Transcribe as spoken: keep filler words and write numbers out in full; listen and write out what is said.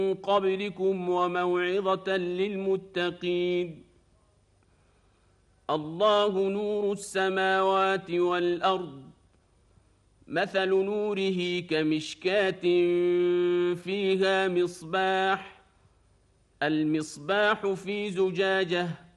قبلكم وموعظة للمتقين. الله نور السماوات والأرض، مثل نوره كمشكاة فيها مصباح، المصباح في زجاجة